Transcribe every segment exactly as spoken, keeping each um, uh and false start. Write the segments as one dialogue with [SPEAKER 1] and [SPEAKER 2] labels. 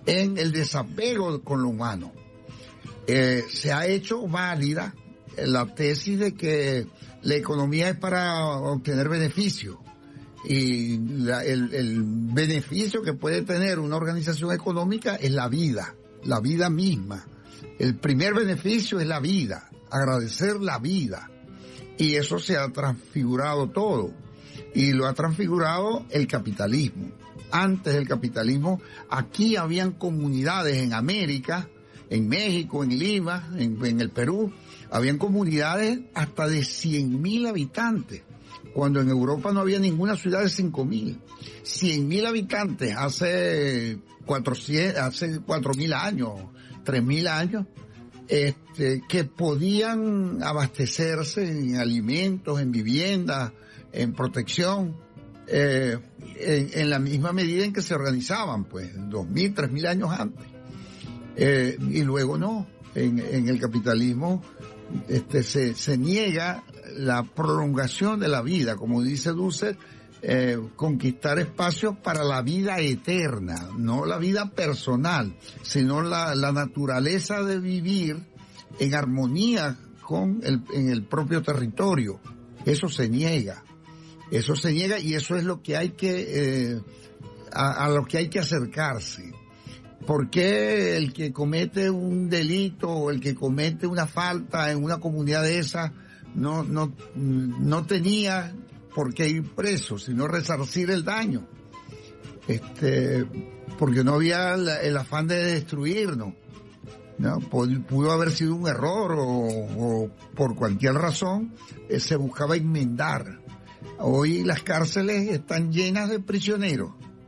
[SPEAKER 1] en el desapego con lo humano. Eh, se ha hecho válida la tesis de que la economía es para obtener beneficio. Y la, el, el beneficio que puede tener una organización económica es la vida, la vida misma. El primer beneficio es la vida, agradecer la vida. Y eso se ha transfigurado todo. Y lo ha transfigurado el capitalismo. Antes del capitalismo, aquí habían comunidades en América, en México, en Lima, en, en el Perú, habían comunidades hasta de cien mil habitantes. Cuando en Europa no había ninguna ciudad de cinco mil. cien mil habitantes hace cuatrocientos, hace cuatro mil años, tres mil años, este, que podían abastecerse en alimentos, en viviendas, en protección, eh, en, en la misma medida en que se organizaban, pues, dos mil, tres mil años antes. Eh, y luego no, en, en el capitalismo, este, se, se niega la prolongación de la vida, como dice Dussel, eh, conquistar espacios para la vida eterna, no la vida personal, sino la, la naturaleza de vivir en armonía con el, en el propio territorio. Eso se niega, eso se niega y eso es lo que hay que, eh, a, a lo que hay que acercarse. ¿Por qué el que comete un delito o el que comete una falta en una comunidad de esa no, no, no tenía por qué ir preso, sino resarcir el daño? Este, porque no había la, el afán de destruirnos, ¿no? Pudo haber sido un error o, o por cualquier razón eh, se buscaba enmendar. Hoy las cárceles están llenas de prisioneros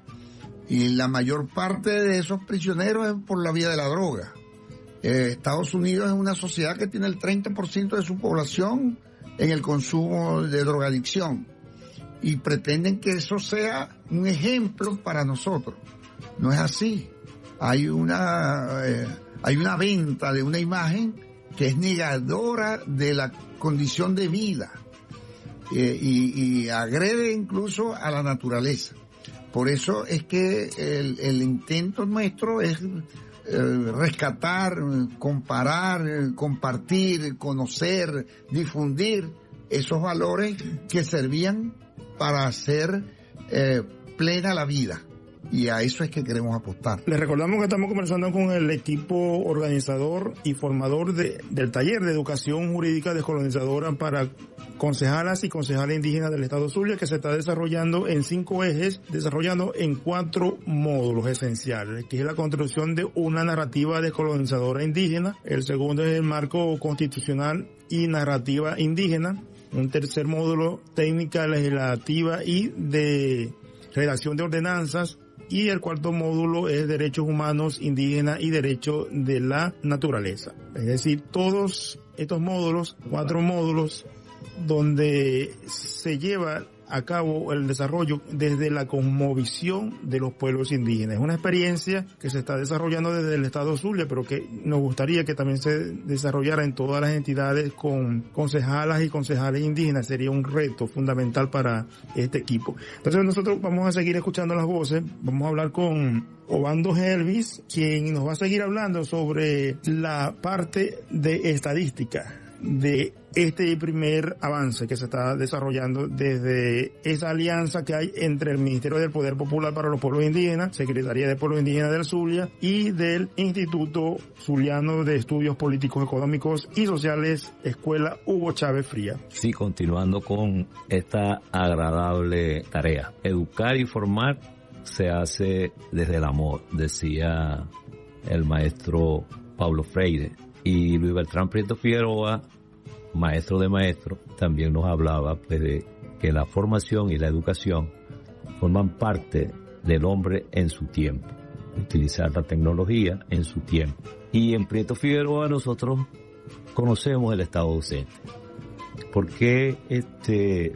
[SPEAKER 1] y la mayor parte de esos prisioneros es por la vía de la droga. Eh, Estados Unidos es una sociedad que tiene el treinta por ciento de su población en el consumo de drogadicción y pretenden que eso sea un ejemplo para nosotros. No es así. Hay una, eh, hay una venta de una imagen que es negadora de la condición de vida eh, y, y agrede incluso a la naturaleza. Por eso es que el, el intento nuestro es eh, rescatar, comparar, compartir, conocer, difundir esos valores que servían para hacer eh, plena la vida. Y a eso es que queremos apostar.
[SPEAKER 2] Les recordamos que estamos conversando con el equipo organizador y formador de, del taller de educación jurídica descolonizadora para concejalas y concejales indígenas del Estado Zulia, que se está desarrollando en cinco ejes, desarrollando en cuatro módulos esenciales, que es la construcción de una narrativa descolonizadora indígena, el segundo es el marco constitucional y narrativa indígena, un tercer módulo técnica legislativa y de redacción de ordenanzas, y el cuarto módulo es derechos humanos indígenas y derechos de la naturaleza. Es decir, todos estos módulos, cuatro módulos, donde se lleva a cabo el desarrollo desde la cosmovisión de los pueblos indígenas. Es una experiencia que se está desarrollando desde el Estado Zulia, pero que nos gustaría que también se desarrollara en todas las entidades con concejalas y concejales indígenas. Sería un reto fundamental para este equipo. Entonces nosotros vamos a seguir escuchando las voces. Vamos a hablar con Obando Helvis, quien nos va a seguir hablando sobre la parte de estadística de este primer avance que se está desarrollando desde esa alianza que hay entre el Ministerio del Poder Popular para los Pueblos Indígenas, Secretaría de Pueblos Indígenas del Zulia y del Instituto Zuliano de Estudios Políticos, Económicos y Sociales, Escuela Hugo Chávez Fría.
[SPEAKER 3] Sí, continuando con esta agradable tarea. Educar y formar se hace desde el amor, decía el maestro Paulo Freire. Y Luis Beltrán Prieto Figueroa, maestro de maestros, también nos hablaba pues, de que la formación y la educación forman parte del hombre en su tiempo, utilizar la tecnología en su tiempo. Y en Prieto Figueroa nosotros conocemos el estado docente. ¿Por qué este,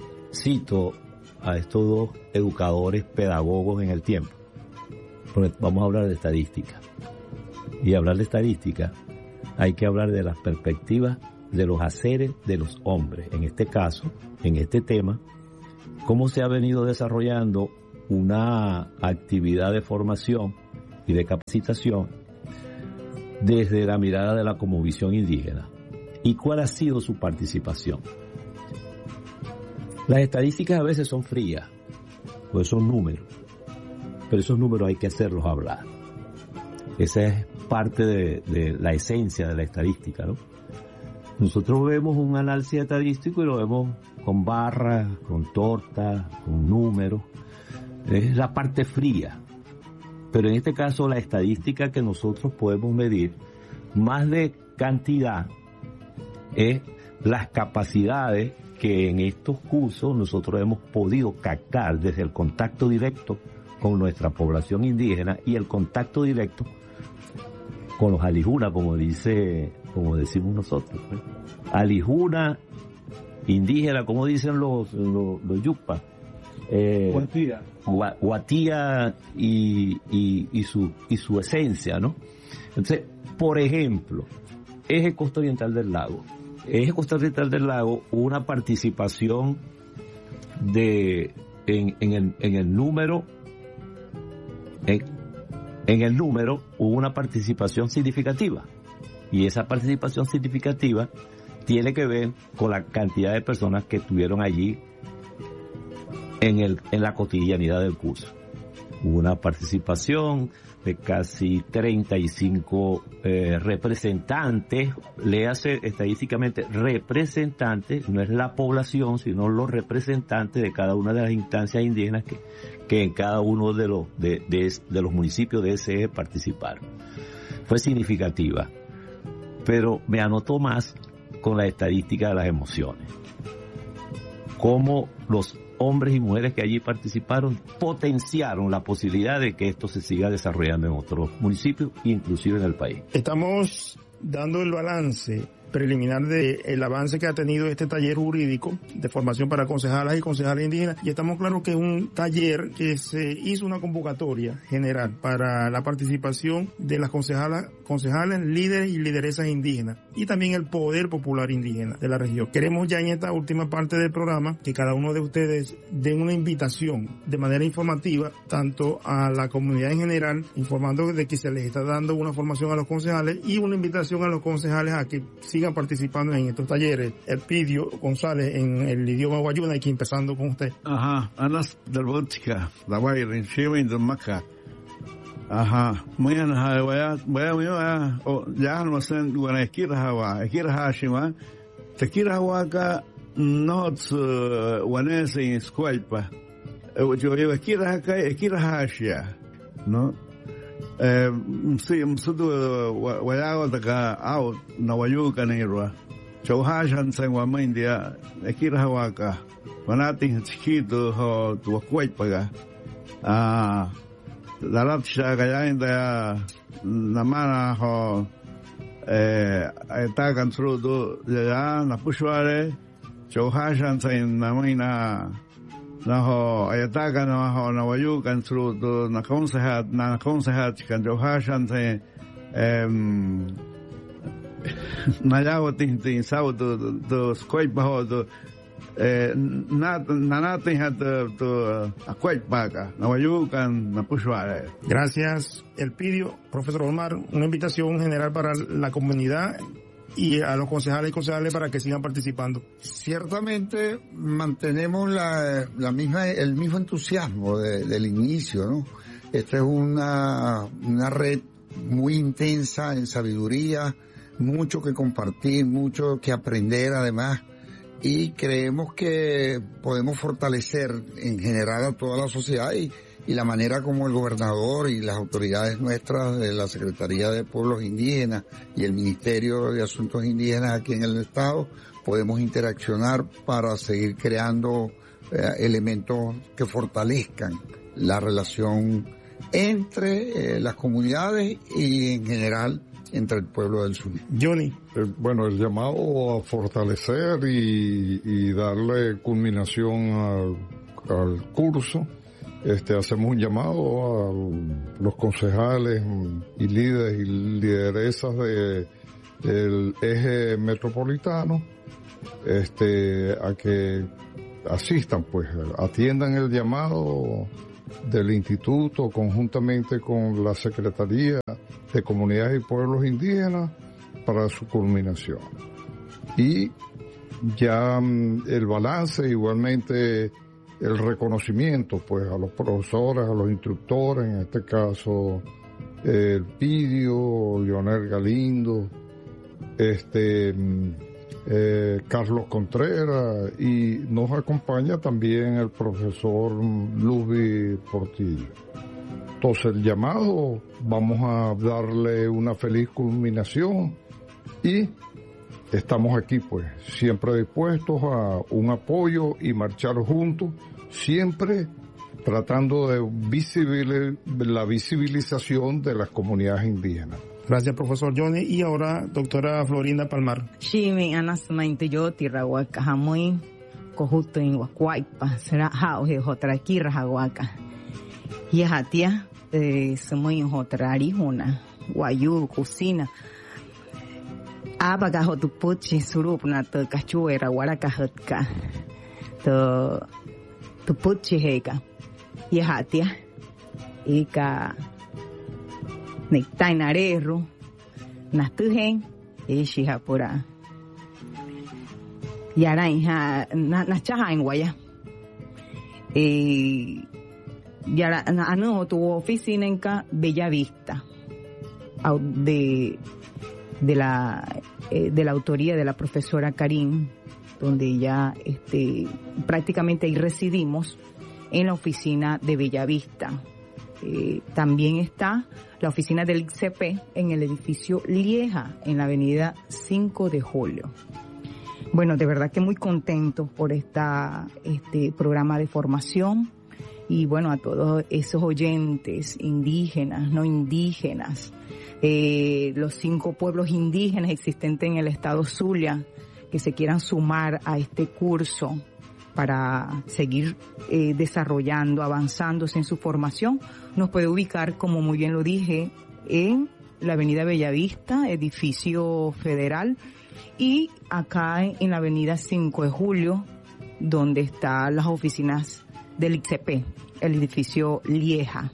[SPEAKER 3] cito a estos dos educadores pedagogos en el tiempo? Porque vamos a hablar de estadística. Y hablar de estadística hay que hablar de las perspectivas de los haceres de los hombres. En este caso, en este tema, cómo se ha venido desarrollando una actividad de formación y de capacitación desde la mirada de la cosmovisión indígena. ¿Y cuál ha sido su participación? Las estadísticas a veces son frías, pues son números, pero esos números hay que hacerlos hablar. Esa es parte de, de la esencia de la estadística, ¿no? Nosotros vemos un análisis estadístico y lo vemos con barras, con tortas, con números. Es la parte fría. Pero en este caso la estadística que nosotros podemos medir, más de cantidad, es las capacidades que en estos cursos nosotros hemos podido captar desde el contacto directo con nuestra población indígena y el contacto directo con los alijuna, como dice, como decimos nosotros, ¿eh? Alijuna indígena, como dicen los los, los yucpas, eh,
[SPEAKER 4] Guatía,
[SPEAKER 3] Gua, Guatía y, y, y su y su esencia, ¿no? Entonces, por ejemplo, Eje Costa Oriental del Lago, Eje Costa Oriental del Lago, una participación de en, en el en el número en, En el número hubo una participación significativa y esa participación significativa tiene que ver con la cantidad de personas que estuvieron allí en el en la cotidianidad del curso. Hubo una participación de casi treinta y cinco eh, representantes, léase estadísticamente representantes, no es la población, sino los representantes de cada una de las instancias indígenas que, que en cada uno de los de, de, de los municipios de ese eje participaron. Fue significativa, pero me anotó más con la estadística de las emociones. Cómo los hombres y mujeres que allí participaron potenciaron la posibilidad de que esto se siga desarrollando en otros municipios e inclusive en el país.
[SPEAKER 2] Estamos dando el balance preliminar de el avance que ha tenido este taller jurídico de formación para concejalas y concejales indígenas, y estamos claros que es un taller que se hizo una convocatoria general para la participación de las concejalas, concejales, líderes y lideresas indígenas y también el poder popular indígena de la región. Queremos ya en esta última parte del programa que cada uno de ustedes den una invitación de manera informativa tanto a la comunidad en general, informando de que se les está dando una formación a los concejales y una invitación a los concejales a que sigan participando en estos talleres. Elpidio González, en el idioma guayuna, aquí empezando con usted.
[SPEAKER 4] Ajá, anas del vodka, la guayrin, shimin del maca. Ajá, muy bien, vaya, vaya, vaya, o ya no sé, bueno, esquira hawa, esquira hashima, te quira waka, no es, bueno, es en escuelpa. Yo digo, esquira haka, esquira hashia, ¿no? Eh, sí, msudu wayago taka out na wayuka nirwa. Chauhashan sa wama India, ekira hawaka. Wanating chiquito ho tuwakwaipaga. Ah, darat siya kaya inda namana ho eh etakan trudo ya na pushware. Chauhashan sa namina naho ayataka naho nawayukan trudo na konsehat na konsehat kan johashan se em nayawo tin tin sao do do skoit baho do eh na nanate hat to akwait paga nawayukan na pushware.
[SPEAKER 2] Gracias, Elpidio. Profesor Omar, una invitación general para la comunidad y a los concejales y concejales para que sigan participando.
[SPEAKER 1] Ciertamente mantenemos la, la misma, el mismo entusiasmo de, del inicio, ¿no? Esta es una, una red muy intensa en sabiduría, mucho que compartir, mucho que aprender además, y creemos que podemos fortalecer en general a toda la sociedad y, y la manera como el gobernador y las autoridades nuestras de la Secretaría de Pueblos Indígenas y el Ministerio de Asuntos Indígenas aquí en el Estado podemos interaccionar para seguir creando eh, elementos que fortalezcan la relación entre eh, las comunidades y en general entre el pueblo del sur.
[SPEAKER 2] Johnny.
[SPEAKER 5] Eh, bueno, el llamado a fortalecer y, y darle culminación al, al curso. Este, hacemos un llamado a los concejales y líderes y lideresas de, del eje metropolitano, este, a que asistan, pues, atiendan el llamado del instituto, conjuntamente con la Secretaría de Comunidades y Pueblos Indígenas, para su culminación. Y ya el balance, igualmente el reconocimiento pues a los profesores, a los instructores, en este caso el Pidio, Leonel Galindo, este eh, Carlos Contreras, y nos acompaña también el profesor Lubi Portillo. Entonces el llamado, vamos a darle una feliz culminación y estamos aquí pues siempre dispuestos a un apoyo y marchar juntos, siempre tratando de visibil- la visibilización de las comunidades indígenas.
[SPEAKER 2] Gracias, profesor Johnny. Y ahora, doctora Florinda Palmar.
[SPEAKER 6] Sí, mi anasmainte yo tirahuaca jamoy cojuto en huacuaipa será jao je jotraquirra jahuaca y hatia eh semoy jotrari una guayu cocina abaga hotupuchi surupna to cachuera guaraca hotka to tupuchi heka y hatia ika nectainarero natujen e shihapura yara hija na na chaja en guaya eh yara anu tu oficina en ca Bella Vista de de la eh, de la autoría de la profesora Karim, donde ya este prácticamente ahí residimos en la oficina de Bella Vista. Eh, también está la oficina del I C P en el edificio Lieja, en la avenida cinco de julio. Bueno, de verdad que muy contentos por esta, este programa de formación y bueno, a todos esos oyentes indígenas, no indígenas, eh, los cinco pueblos indígenas existentes en el estado Zulia que se quieran sumar a este curso para seguir eh, desarrollando, avanzándose en su formación, nos puede ubicar, como muy bien lo dije, en la avenida Bellavista, edificio federal, y acá en la avenida cinco de julio, donde están las oficinas del I C P, el edificio Lieja.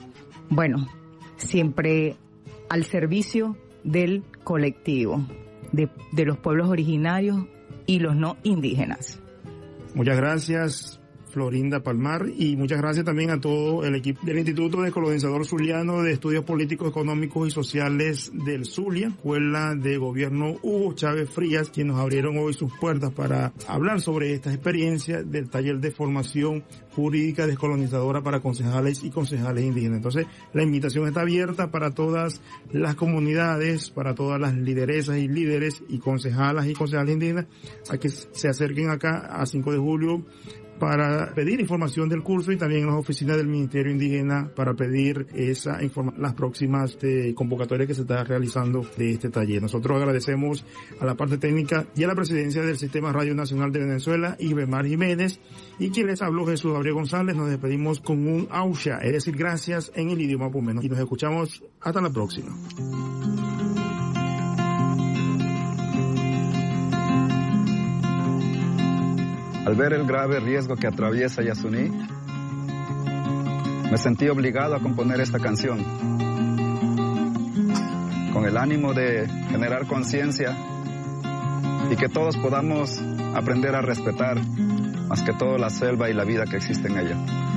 [SPEAKER 6] Bueno, siempre al servicio del colectivo, de, de los pueblos originarios y los no indígenas.
[SPEAKER 2] Muchas gracias, Florinda Palmar, y muchas gracias también a todo el equipo del Instituto Descolonizador Zuliano de Estudios Políticos, Económicos y Sociales del Zulia, Escuela de Gobierno Hugo Chávez Frías, quienes nos abrieron hoy sus puertas para hablar sobre estas experiencias del taller de formación jurídica descolonizadora para concejales y concejales indígenas. Entonces, la invitación está abierta para todas las comunidades, para todas las lideresas y líderes y concejalas y concejales indígenas, a que se acerquen acá a cinco de julio para pedir información del curso y también en las oficinas del Ministerio Indígena para pedir esa informa- las próximas eh, convocatorias que se está realizando de este taller. Nosotros agradecemos a la parte técnica y a la presidencia del Sistema Radio Nacional de Venezuela, Ibemar Jiménez, y quien les habló, Jesús Gabriel González. Nos despedimos con un ausha, es decir, gracias en el idioma pumeno. Y nos escuchamos hasta la próxima.
[SPEAKER 7] Al ver el grave riesgo que atraviesa Yasuní, me sentí obligado a componer esta canción, con el ánimo de generar conciencia y que todos podamos aprender a respetar, más que todo, la selva y la vida que existe en ella.